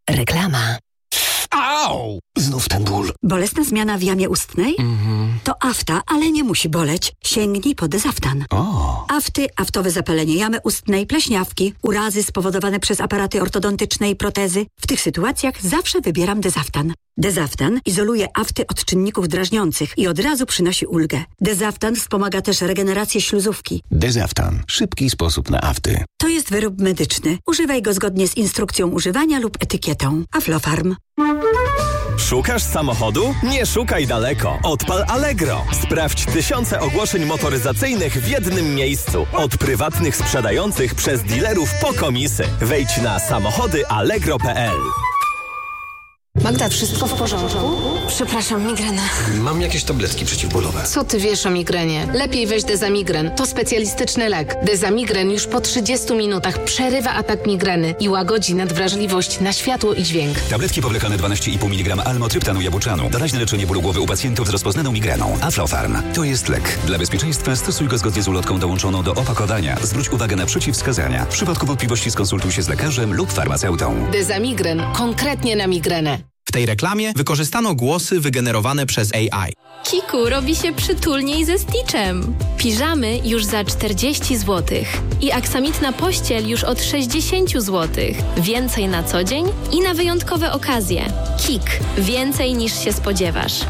Reklama. Au! Znów ten ból. Bolesna zmiana w jamie ustnej? To afta, ale nie musi boleć. Sięgnij po Dezaftan. Afty, aftowe zapalenie jamy ustnej, pleśniawki, urazy spowodowane przez aparaty ortodontyczne i protezy. W tych sytuacjach zawsze wybieram Dezaftan. Dezaftan izoluje afty od czynników drażniących i od razu przynosi ulgę. Dezaftan wspomaga też regenerację śluzówki. Dezaftan. Szybki sposób na afty. To jest wyrób medyczny. Używaj go zgodnie z instrukcją używania lub etykietą. Aflofarm. Szukasz samochodu? Nie szukaj daleko. Odpal Allegro. Sprawdź tysiące ogłoszeń motoryzacyjnych w jednym miejscu. Od prywatnych sprzedających przez dealerów po komisy. Wejdź na samochodyallegro.pl. Magda, wszystko w porządku? Przepraszam, migrena. Mam jakieś tabletki przeciwbólowe. Co ty wiesz o migrenie? Lepiej weź Dezamigren. To specjalistyczny lek. Dezamigren już po 30 minutach przerywa atak migreny i łagodzi nadwrażliwość na światło i dźwięk. Tabletki powlekane 12,5 mg almotryptanu jabłczanu. Doraźne leczenie bólu głowy u pacjentów z rozpoznaną migreną. Aflofarm. To jest lek. Dla bezpieczeństwa stosuj go zgodnie z ulotką dołączoną do opakowania. Zwróć uwagę na przeciwwskazania. W przypadku wątpliwości skonsultuj się z lekarzem lub farmaceutą. Dezamigren. Konkretnie na migrenę. W tej reklamie wykorzystano głosy wygenerowane przez AI. Kiku robi się przytulniej ze Stitchem. Piżamy już za 40 zł. I aksamitna pościel już od 60 zł. Więcej na co dzień i na wyjątkowe okazje. Kik. Więcej niż się spodziewasz.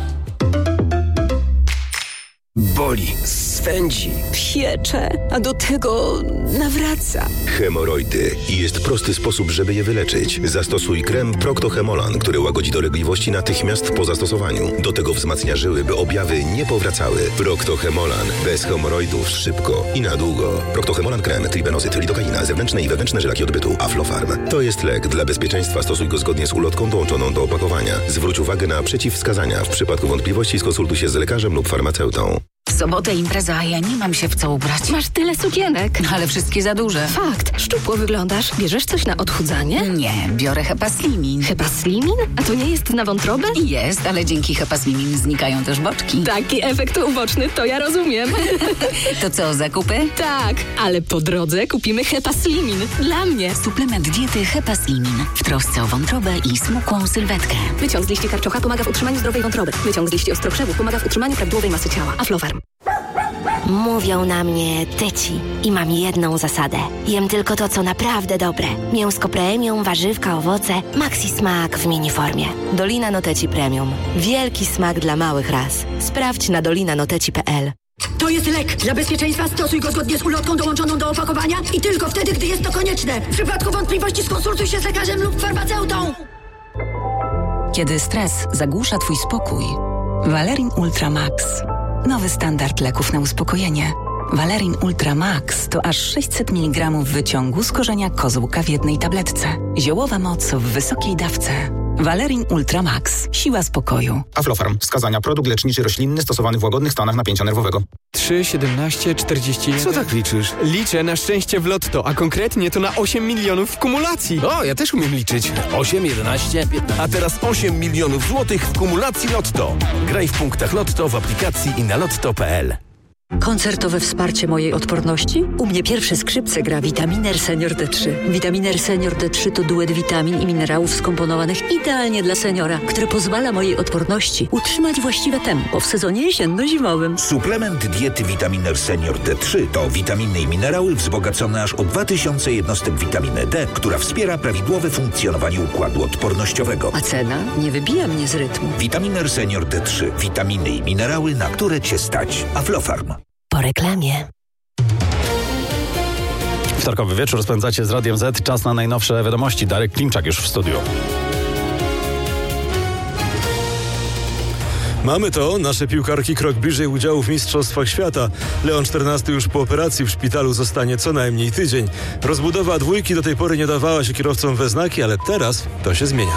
Boli, swędzi, piecze, a do tego nawraca. Hemoroidy. I jest prosty sposób, żeby je wyleczyć. Zastosuj krem Procto-Hemolan, który łagodzi dolegliwości natychmiast po zastosowaniu. Do tego wzmacnia żyły, by objawy nie powracały. Procto-Hemolan. Bez hemoroidów szybko i na długo. Procto-Hemolan krem, tribenozyt, lidokaina, zewnętrzne i wewnętrzne żylaki odbytu. Aflofarm. To jest lek. Dla bezpieczeństwa stosuj go zgodnie z ulotką dołączoną do opakowania. Zwróć uwagę na przeciwwskazania. W przypadku wątpliwości skonsultuj się z lekarzem lub farmaceutą. W sobotę impreza, a ja nie mam się w co ubrać. Masz tyle sukienek. Ale wszystkie za duże. Fakt. Szczupło wyglądasz. Bierzesz coś na odchudzanie? Nie, biorę Hepaslimin. Hepaslimin? A to nie jest na wątrobę? Jest, ale dzięki Hepaslimin znikają też boczki. Taki efekt uboczny, to ja rozumiem. To co, zakupy? Tak, ale po drodze kupimy Hepaslimin. Dla mnie. Suplement diety Hepaslimin. W trosce o wątrobę i smukłą sylwetkę. Wyciąg z liści karczocha pomaga w utrzymaniu zdrowej wątroby. Wyciąg z liści ostrokrzewu pomaga w utrzymaniu prawidłowej masy ciała. Aflofarm. Mówią na mnie Teci i mam jedną zasadę. Jem tylko to, co naprawdę dobre. Mięsko premium, warzywka, owoce, maxi smak w miniformie. Dolina Noteci Premium. Wielki smak dla małych ras. Sprawdź na dolinanoteci.pl. To jest lek. Dla bezpieczeństwa stosuj go zgodnie z ulotką dołączoną do opakowania i tylko wtedy, gdy jest to konieczne. W przypadku wątpliwości skonsultuj się z lekarzem lub farmaceutą. Kiedy stres zagłusza twój spokój, Valerin Ultra Max. Nowy standard leków na uspokojenie. Valerin Ultra Max to aż 600 mg wyciągu z korzenia kozłka w jednej tabletce. Ziołowa moc w wysokiej dawce. Valerin Ultra Max. Siła spokoju. Aflofarm. Wskazania. Produkt leczniczy roślinny stosowany w łagodnych stanach napięcia nerwowego. 3, 17, 41... Co tak liczysz? Liczę na szczęście w lotto, a konkretnie to na 8 milionów w kumulacji. O, ja też umiem liczyć. 8, 11, 15... A teraz 8 milionów złotych w kumulacji Lotto. Graj w punktach Lotto w aplikacji i na lotto.pl. Koncertowe wsparcie mojej odporności? U mnie pierwsze skrzypce gra Vitaminer Senior D3. Vitaminer Senior D3 to duet witamin i minerałów skomponowanych idealnie dla seniora, który pozwala mojej odporności utrzymać właściwe tempo w sezonie jesienno-zimowym. Suplement diety Vitaminer Senior D3 to witaminy i minerały wzbogacone aż o 2000 jednostek witaminy D, która wspiera prawidłowe funkcjonowanie układu odpornościowego. A cena nie wybija mnie z rytmu. Vitaminer Senior D3. Witaminy i minerały, na które Cię stać. Aflofarm. Po reklamie. Wtorkowy wieczór spędzacie z Radiem Z. Czas na najnowsze wiadomości. Darek Klimczak już w studiu. Mamy to. Nasze piłkarki krok bliżej udziału w Mistrzostwach Świata. Leon XIV już po operacji w szpitalu zostanie co najmniej tydzień. Rozbudowa dwójki do tej pory nie dawała się kierowcom we znaki, ale teraz to się zmienia.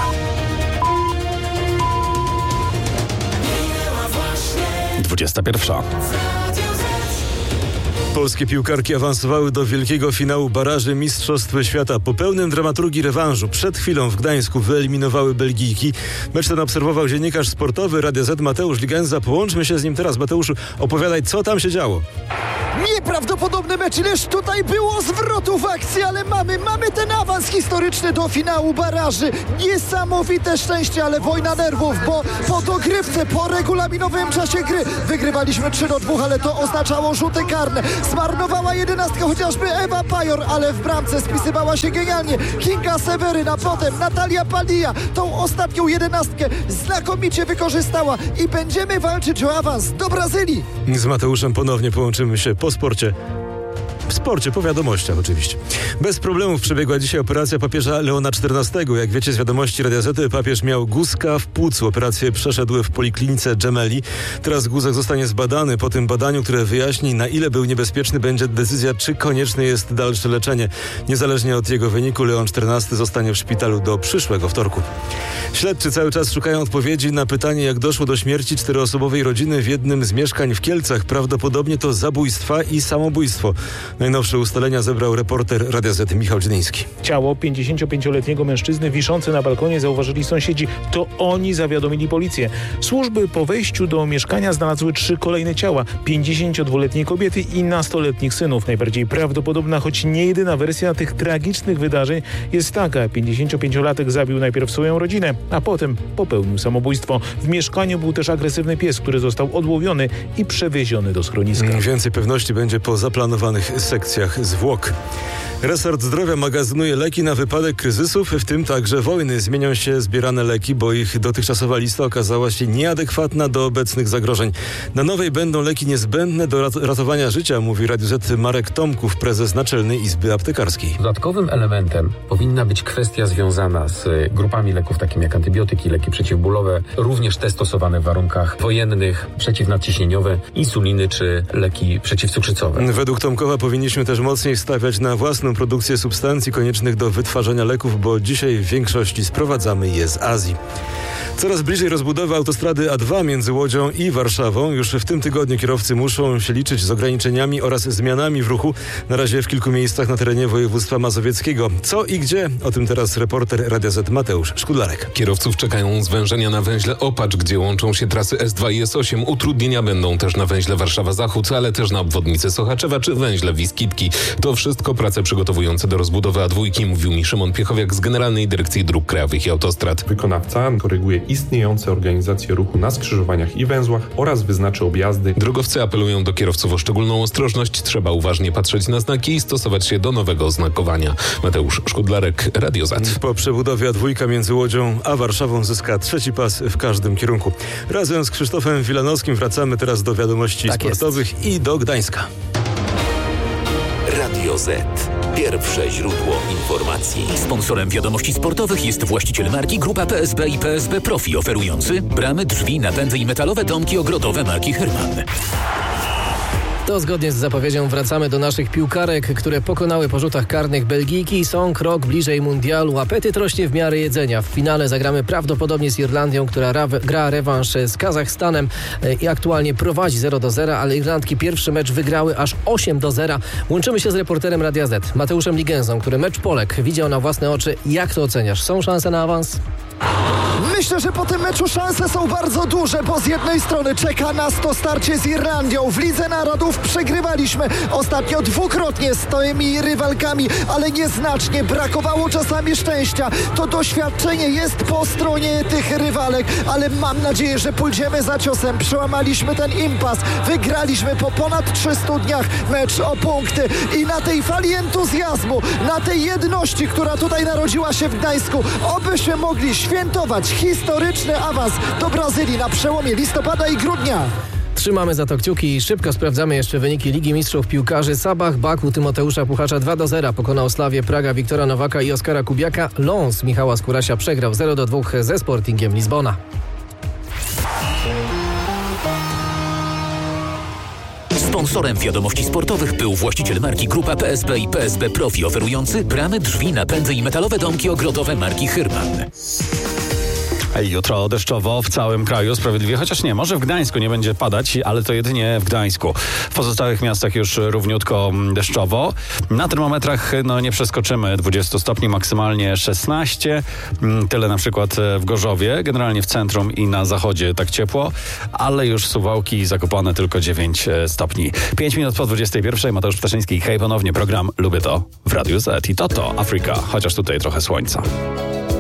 21. Polskie piłkarki awansowały do wielkiego finału baraży Mistrzostw Świata. Po pełnym dramaturgii rewanżu przed chwilą w Gdańsku wyeliminowały Belgijki. Mecz ten obserwował dziennikarz sportowy Radia Z Mateusz Ligenza. Połączmy się z nim teraz. Mateuszu, opowiadaj, co tam się działo. Nieprawdopodobny mecz, ileż tutaj było zwrotów akcji, ale mamy ten awans historyczny do finału baraży. Niesamowite szczęście, ale wojna nerwów, bo po dogrywce, po regulaminowym czasie gry wygrywaliśmy 3-2, ale to oznaczało rzuty karne. Zmarnowała 11 chociażby Ewa Pajor, ale w bramce spisywała się genialnie Kinga Seweryna, potem Natalia Padilla tą ostatnią 11 znakomicie wykorzystała i będziemy walczyć o awans do Brazylii. Z Mateuszem ponownie połączymy się po sporcie. W sporcie, po wiadomościach oczywiście. Bez problemów przebiegła dzisiaj operacja papieża Leona XIV. Jak wiecie z wiadomości Radia Z, papież miał guzka w płucu. Operację przeszedł w poliklinice Gemelli. Teraz guzek zostanie zbadany. Po tym badaniu, które wyjaśni, na ile był niebezpieczny, będzie decyzja, czy konieczne jest dalsze leczenie. Niezależnie od jego wyniku, Leon XIV zostanie w szpitalu do przyszłego wtorku. Śledczy cały czas szukają odpowiedzi na pytanie, jak doszło do śmierci 4-osobowej rodziny w jednym z mieszkań w Kielcach. Prawdopodobnie to zabójstwa i samobójstwo. Najnowsze ustalenia zebrał reporter Radia Z Michał Dzieliński. Ciało 55-letniego mężczyzny wiszące na balkonie zauważyli sąsiedzi. To oni zawiadomili policję. Służby po wejściu do mieszkania znalazły 3 kolejne ciała. 52-letniej kobiety i nastoletnich synów. Najbardziej prawdopodobna, choć nie jedyna wersja tych tragicznych wydarzeń jest taka. 55-latek zabił najpierw swoją rodzinę, a potem popełnił samobójstwo. W mieszkaniu był też agresywny pies, który został odłowiony i przewieziony do schroniska. Więcej pewności będzie po zaplanowanych sekcjach zwłok. Resort Zdrowia magazynuje leki na wypadek kryzysów, w tym także wojny. Zmienią się zbierane leki, bo ich dotychczasowa lista okazała się nieadekwatna do obecnych zagrożeń. Na nowej będą leki niezbędne do ratowania życia, mówi Radiu Z Marek Tomków, prezes Naczelnej Izby Aptekarskiej. Dodatkowym elementem powinna być kwestia związana z grupami leków, takimi jak antybiotyki, leki przeciwbólowe, również te stosowane w warunkach wojennych, przeciwnadciśnieniowe, insuliny czy leki przeciwcukrzycowe. Według Tomkowa powinniśmy też mocniej stawiać na własną produkcję substancji koniecznych do wytwarzania leków, bo dzisiaj w większości sprowadzamy je z Azji. Coraz bliżej rozbudowy autostrady A2 między Łodzią i Warszawą. Już w tym tygodniu kierowcy muszą się liczyć z ograniczeniami oraz zmianami w ruchu. Na razie w kilku miejscach na terenie województwa mazowieckiego. Co i gdzie? O tym teraz reporter Radia Z Mateusz Szkudlarek. Kierowców czekają zwężenia na węźle Opacz, gdzie łączą się trasy S2 i S8. Utrudnienia będą też na węźle Warszawa-Zachód, ale też na obwodnicy Sochaczewa czy węźle Wiskitki. To wszystko prace przygotowujące do rozbudowy A2, mówił mi Szymon Piechowiak z Generalnej Dyrekcji Dróg Krajowych i Autostrad. Wykonawca koryguje istniejące organizacje ruchu na skrzyżowaniach i węzłach oraz wyznaczy objazdy. Drogowcy apelują do kierowców o szczególną ostrożność. Trzeba uważnie patrzeć na znaki i stosować się do nowego oznakowania. Mateusz Szkudlarek, Radio Z. Po przebudowie A2 między Łodzią a Warszawą zyska trzeci pas w każdym kierunku. Razem z Krzysztofem Wilanowskim wracamy teraz do wiadomości sportowych i do Gdańska. Radio Z. Pierwsze źródło informacji. Sponsorem wiadomości sportowych jest właściciel marki Grupa PSB i PSB Profi, oferujący bramy, drzwi, napędy i metalowe domki ogrodowe marki Hyrman. To zgodnie z zapowiedzią wracamy do naszych piłkarek, które pokonały po rzutach karnych Belgijki i są krok bliżej mundialu. Apetyt rośnie w miarę jedzenia. W finale zagramy prawdopodobnie z Irlandią, która gra rewanż z Kazachstanem i aktualnie prowadzi 0-0, ale Irlandki pierwszy mecz wygrały aż 8-0. Łączymy się z reporterem Radia Z, Mateuszem Ligenzą, który mecz Polek widział na własne oczy. Jak to oceniasz? Są szanse na awans? Myślę, że po tym meczu szanse są bardzo duże, bo z jednej strony czeka nas to starcie z Irlandią. W Lidze Narodów przegrywaliśmy ostatnio dwukrotnie z tymi rywalkami, ale nieznacznie. Brakowało czasami szczęścia. To doświadczenie jest po stronie tych rywalek, ale mam nadzieję, że pójdziemy za ciosem. Przełamaliśmy ten impas. Wygraliśmy po ponad 300 dniach mecz o punkty i na tej fali entuzjazmu, na tej jedności, która tutaj narodziła się w Gdańsku, obyśmy mogli świętować historyczny awans do Brazylii na przełomie listopada i grudnia. Trzymamy za to kciuki i szybko sprawdzamy jeszcze wyniki Ligi Mistrzów Piłkarzy. Sabach Baku Tymoteusza Puchacza 2-0 pokonał Slawię Praga Wiktora Nowaka i Oskara Kubiaka. Lons Michała Skórasia przegrał 0-2 ze Sportingiem Lizbona. Sponsorem wiadomości sportowych był właściciel marki Grupa PSB i PSB Profi, oferujący bramy, drzwi, napędy i metalowe domki ogrodowe marki Hyrman. Jutro deszczowo w całym kraju, sprawiedliwie, chociaż nie, może w Gdańsku nie będzie padać, ale to jedynie w Gdańsku. W pozostałych miastach już równiutko deszczowo. Na termometrach nie przeskoczymy 20 stopni, maksymalnie 16. Tyle na przykład w Gorzowie, generalnie w centrum i na zachodzie tak ciepło, ale już Suwałki i Zakopane tylko 9 stopni. 5 minut po 21. Mateusz Ptaszyński. Hej, ponownie program Lubię to w Radiu Z. I to Afryka, chociaż tutaj trochę słońca.